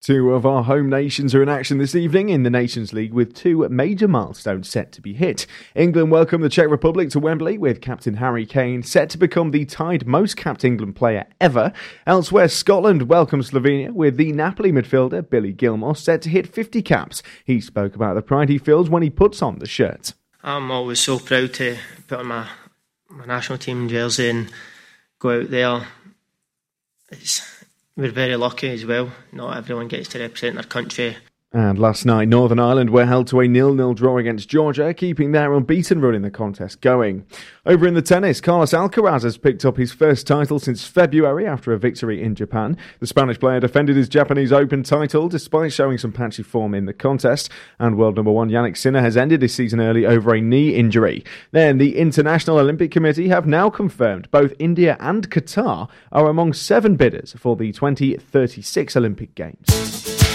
Two of our home nations are in action this evening in the Nations League with two major milestones set to be hit. England welcome the Czech Republic to Wembley with captain Harry Kane set to become the tied most capped England player ever. Elsewhere, Scotland welcomes Slovenia with the Napoli midfielder Billy Gilmour set to hit 50 caps. He spoke about the pride he feels when he puts on the shirt. I'm always so proud to put on my national team jersey and go out there. We're very lucky as well. Not everyone gets to represent their country. And last night, Northern Ireland were held to a 0-0 draw against Georgia, keeping their unbeaten run in the contest going. Over in the tennis, Carlos Alcaraz has picked up his first title since February after a victory in Japan. The Spanish player defended his Japanese Open title despite showing some patchy form in the contest. And world number one Jannik Sinner has ended his season early over a knee injury. Then the International Olympic Committee have now confirmed both India and Qatar are among 7 bidders for the 2036 Olympic Games.